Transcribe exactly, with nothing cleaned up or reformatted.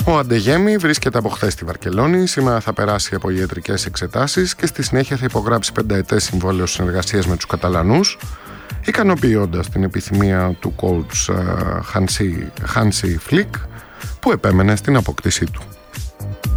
Ο Αντεγέμι βρίσκεται από χθες στη Βαρκελόνη, σήμερα θα περάσει από ιατρικές εξετάσεις και στη συνέχεια θα υπογράψει πενταετές συμβόλαιο συνεργασίας με τους Καταλανούς, ικανοποιώντας την επιθυμία του coach Hansi Flick, που επέμενε στην απόκτησή του.